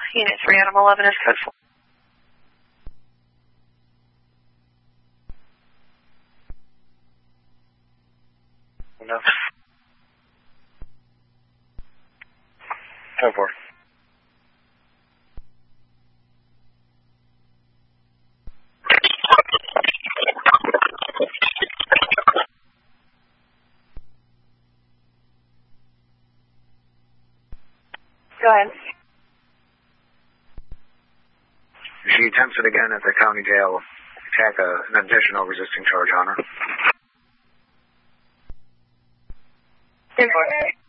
Unit 3, Adam 11 is code 4. No. Code 4. Go ahead. She attempts it again at the county jail. Tack an additional resisting charge on her. 10-4.